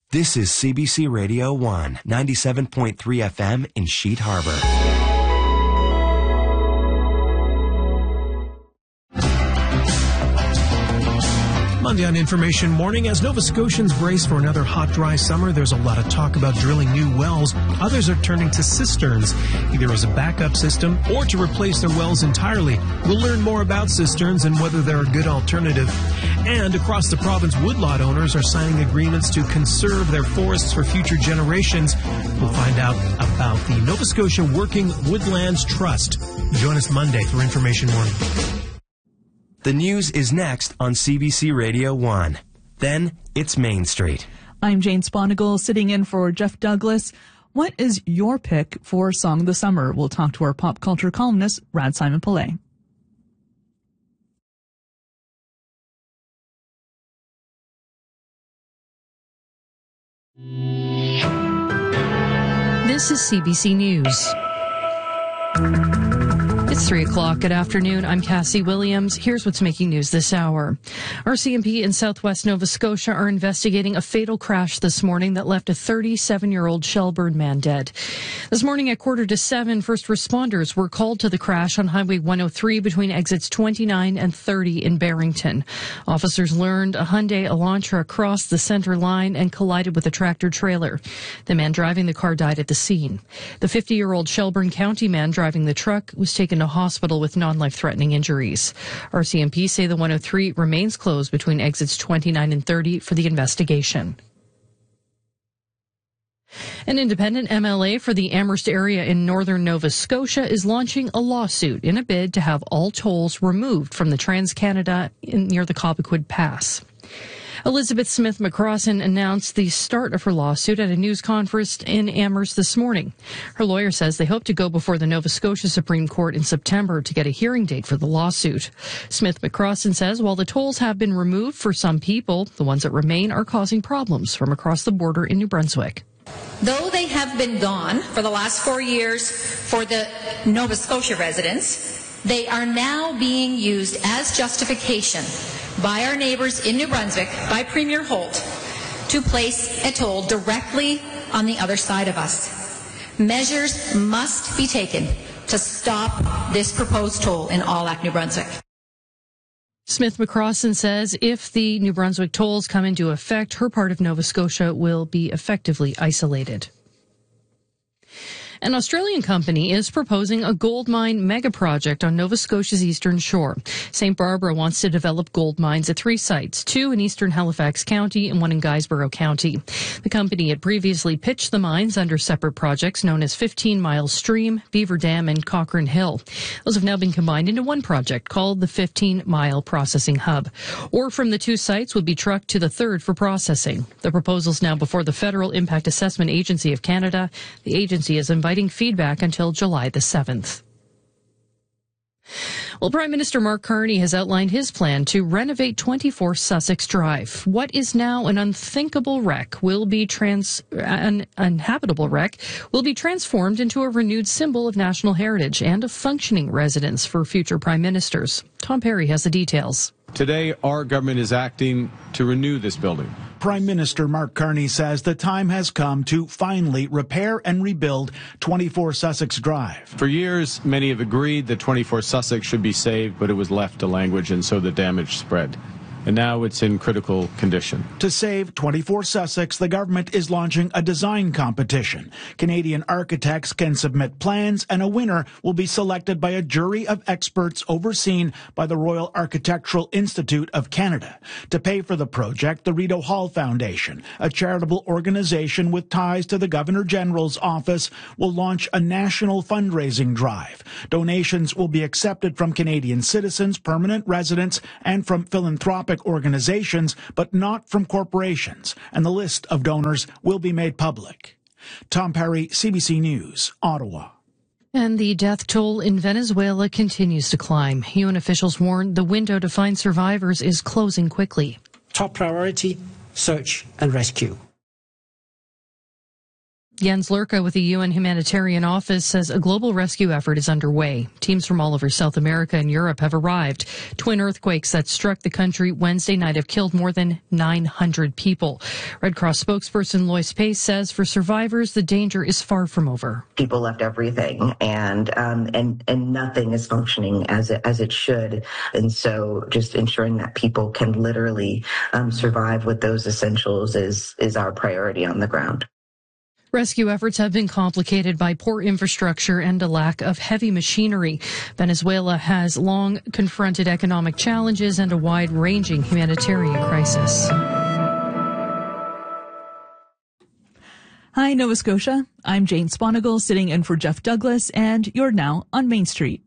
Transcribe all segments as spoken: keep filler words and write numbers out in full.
This is C B C Radio one, ninety-seven point three F M in Sheet Harbor. Monday on Information Morning, as Nova Scotians brace for another hot, dry summer, there's a lot of talk about drilling new wells. Others are turning to cisterns, either as a backup system or to replace their wells entirely. We'll learn more about cisterns and whether they're a good alternative. And across the province, woodlot owners are signing agreements to conserve their forests for future generations. We'll find out about the Nova Scotia Working Woodlands Trust. Join us Monday for Information Morning. The news is next on C B C Radio one. Then it's Main Street. I'm Jane Sponigal, sitting in for Jeff Douglas. What is your pick for Song of the Summer? We'll talk to our pop culture columnist, Brad Simon-Pillay. This is C B C News. It's three o'clock. Good afternoon. I'm Cassie Williams. Here's what's making news this hour. R C M P in southwest Nova Scotia are investigating a fatal crash this morning that left a thirty-seven-year-old Shelburne man dead. This morning at quarter to seven, first responders were called to the crash on Highway one oh three between exits twenty-nine and thirty in Barrington. Officers learned a Hyundai Elantra crossed the center line and collided with a tractor trailer. The man driving the car died at the scene. The fifty-year-old Shelburne County man driving the truck was taken to hospital with non-life-threatening injuries. R C M P say the one oh three remains closed between exits twenty-nine and thirty for the investigation. An independent M L A for the Amherst area in northern Nova Scotia is launching a lawsuit in a bid to have all tolls removed from the Trans-Canada near the Cobequid Pass. Elizabeth Smith McCrossin announced the start of her lawsuit at a news conference in Amherst this morning. Her lawyer says they hope to go before the Nova Scotia Supreme Court in September to get a hearing date for the lawsuit. Smith McCrossin says while the tolls have been removed for some people, the ones that remain are causing problems from across the border in New Brunswick. Though they have been gone for the last four years for the Nova Scotia residents, they are now being used as justification by our neighbours in New Brunswick, by Premier Holt, to place a toll directly on the other side of us. Measures must be taken to stop this proposed toll in Allac, New Brunswick. Smith McCrossin says if the New Brunswick tolls come into effect, her part of Nova Scotia will be effectively isolated. An Australian company is proposing a gold mine mega project on Nova Scotia's eastern shore. Saint Barbara wants to develop gold mines at three sites, two in eastern Halifax County and one in Guysborough County. The company had previously pitched the mines under separate projects known as fifteen Mile Stream, Beaver Dam, and Cochrane Hill. Those have now been combined into one project called the fifteen Mile Processing Hub. Ore from the two sites would be trucked to the third for processing. The proposal is now before the Federal Impact Assessment Agency of Canada. The agency is inviting feedback until July the seventh. Well, Prime Minister Mark Carney has outlined his plan to renovate twenty-four Sussex Drive. What is now an unthinkable wreck will be trans, an uninhabitable wreck will be transformed into a renewed symbol of national heritage and a functioning residence for future prime ministers. Tom Perry has the details. Today, our government is acting to renew this building. Prime Minister Mark Carney says the time has come to finally repair and rebuild twenty-four Sussex Drive. For years, many have agreed that twenty-four Sussex should be saved, but it was left to language, and so the damage spread. And now it's in critical condition. To save twenty-four Sussex, the government is launching a design competition. Canadian architects can submit plans, and a winner will be selected by a jury of experts overseen by the Royal Architectural Institute of Canada. To pay for the project, the Rideau Hall Foundation, a charitable organization with ties to the Governor-General's office, will launch a national fundraising drive. Donations will be accepted from Canadian citizens, permanent residents, and from philanthropic organizations, but not from corporations, and the list of donors will be made public. Tom Perry, C B C News, Ottawa. And the death toll in Venezuela continues to climb. U N officials warn the window to find survivors is closing quickly. Top priority, search and rescue. Jens Lurka with the U N Humanitarian Office says a global rescue effort is underway. Teams from all over South America and Europe have arrived. Twin earthquakes that struck the country Wednesday night have killed more than nine hundred people. Red Cross spokesperson Lois Pace says for survivors, the danger is far from over. People left everything, and um, and and nothing is functioning as it, as it should. And so just ensuring that people can literally um, survive with those essentials is is our priority on the ground. Rescue efforts have been complicated by poor infrastructure and a lack of heavy machinery. Venezuela has long confronted economic challenges and a wide-ranging humanitarian crisis. Hi, Nova Scotia. I'm Jane Sponigal, sitting in for Jeff Douglas, and you're now on Main Street.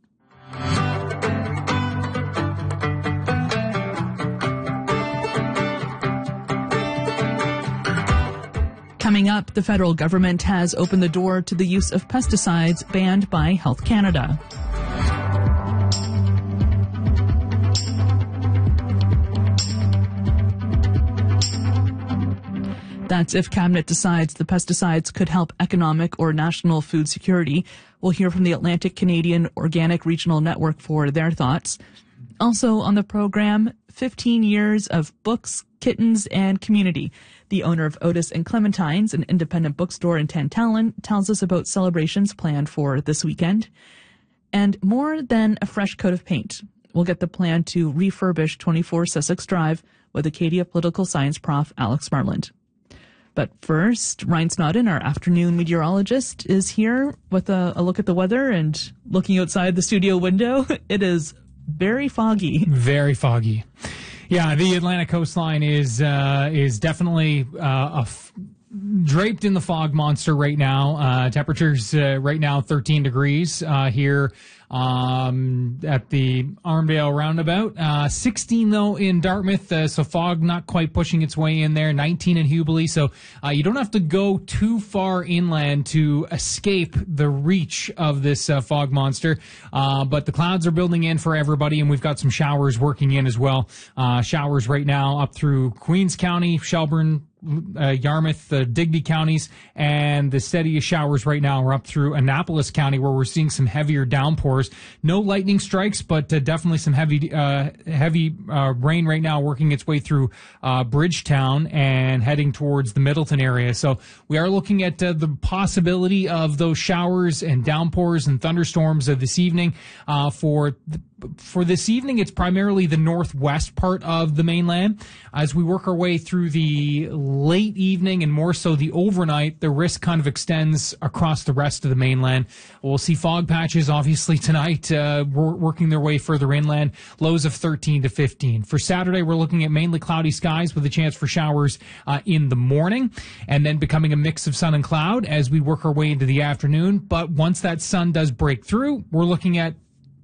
Coming up, the federal government has opened the door to the use of pesticides banned by Health Canada. That's if Cabinet decides the pesticides could help economic or national food security. We'll hear from the Atlantic Canadian Organic Regional Network for their thoughts. Also on the program, fifteen years of books, kittens, and community. The owner of Otis and Clementines, an independent bookstore in Tantallon, tells us about celebrations planned for this weekend. And more than a fresh coat of paint. We'll get the plan to refurbish twenty-four Sussex Drive with Acadia political science prof Alex Martland. But first, Ryan Snodden, our afternoon meteorologist, is here with a, a look at the weather and looking outside the studio window. It is very foggy. Very foggy. Yeah, the Atlantic coastline is uh, is definitely uh, a f- draped in the fog monster right now. Uh, temperatures uh, right now thirteen degrees uh, here um, at the Armdale roundabout. Uh, sixteen though in Dartmouth, uh, so fog not quite pushing its way in there. nineteen in Hubli, so uh, you don't have to go too far inland to escape the reach of this uh, fog monster. Uh, but the clouds are building in for everybody, and we've got some showers working in as well. Uh, showers right now up through Queens County, Shelburne, Uh, Yarmouth, the Digby counties, and the steadiest showers right now are up through Annapolis County, where we're seeing some heavier downpours. No lightning strikes, but uh, definitely some heavy uh, heavy uh, rain right now working its way through uh, Bridgetown and heading towards the Middleton area. So we are looking at uh, the possibility of those showers and downpours and thunderstorms uh, this evening. Uh, for th- for this evening, it's primarily the northwest part of the mainland. As we work our way through the late evening and more so the overnight, the risk kind of extends across the rest of the mainland. We'll see fog patches, obviously, tonight, uh, working their way further inland, lows of thirteen to fifteen. For Saturday, we're looking at mainly cloudy skies with a chance for showers uh, in the morning, and then becoming a mix of sun and cloud as we work our way into the afternoon. But once that sun does break through, we're looking at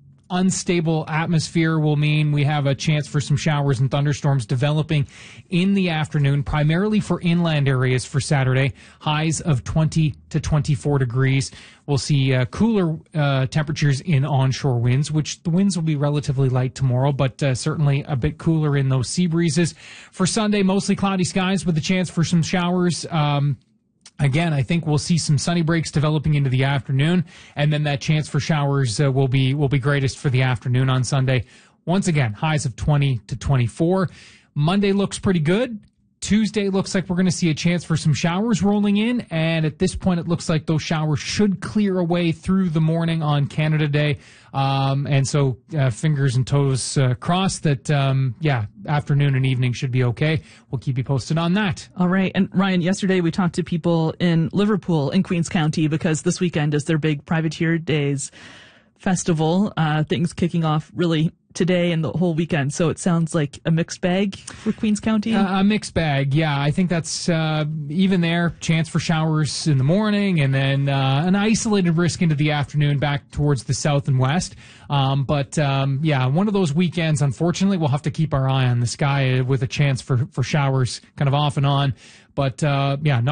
unstable atmosphere will mean we have a chance for some showers and thunderstorms developing in the afternoon, primarily for inland areas for Saturday. Highs of twenty to twenty-four degrees. We'll see uh, cooler uh, temperatures in onshore winds, which the winds will be relatively light tomorrow, but uh, certainly a bit cooler in those sea breezes. For Sunday, mostly cloudy skies with a chance for some showers. Um, Again, I think we'll see some sunny breaks developing into the afternoon, and then that chance for showers uh, will be will be greatest for the afternoon on Sunday. Once again, highs of twenty to twenty-four. Monday looks pretty good. Tuesday looks like we're going to see a chance for some showers rolling in, and at this point it looks like those showers should clear away through the morning on Canada Day. Um, and so uh, fingers and toes uh, crossed that, um, yeah, afternoon and evening should be okay. We'll keep you posted on that. All right. And Ryan, yesterday we talked to people in Liverpool in Queens County because this weekend is their big Privateer Days festival. Uh, things kicking off really today and the whole weekend. So it sounds like a mixed bag for Queens County. Uh, a mixed bag, yeah. I think that's uh, even there. Chance for showers in the morning, and then uh, an isolated risk into the afternoon back towards the south and west. Um, but um, yeah, one of those weekends, unfortunately, we'll have to keep our eye on the sky with a chance for, for showers kind of off and on. But uh, yeah, not